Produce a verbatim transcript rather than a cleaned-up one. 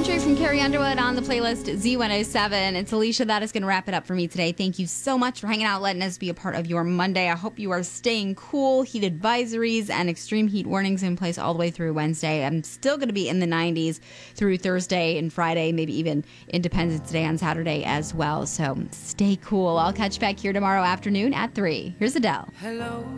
Country from Carrie Underwood on the playlist Z one oh seven. It's Alicia. That is going to wrap it up for me today. Thank you so much for hanging out, letting us be a part of your Monday. I hope you are staying cool. Heat advisories and extreme heat warnings in place all the way through Wednesday. I'm still going to be in the nineties through Thursday and Friday, maybe even Independence Day on Saturday as well. So stay cool. I'll catch you back here tomorrow afternoon at three. Here's Adele. Hello.